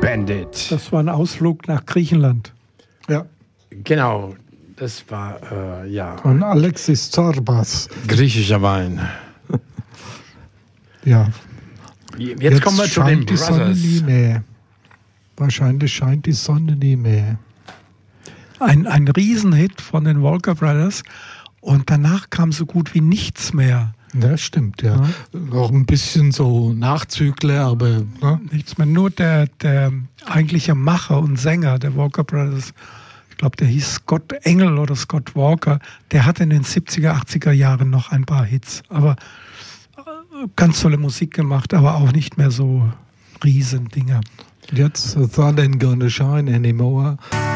Bandit. Das war ein Ausflug nach Griechenland. Ja. Genau, das war, Von Alexis Zorbas. Griechischer Wein. Ja. Jetzt kommen wir zu den die Sonne Brothers. nie mehr. Wahrscheinlich scheint die Sonne nie mehr. Ein Riesenhit von den Walker Brothers. Und danach kam so gut wie nichts mehr. Ja, stimmt, ja. Noch ein bisschen so Nachzügler, aber Nichts mehr. Nur der eigentliche Macher und Sänger der Walker Brothers, ich glaube, der hieß Scott Engel oder Scott Walker, der hat in den 70er, 80er Jahren noch ein paar Hits. Aber ganz tolle Musik gemacht, aber auch nicht mehr so Riesendinger. jetzt Sun ain't gonna shine anymore.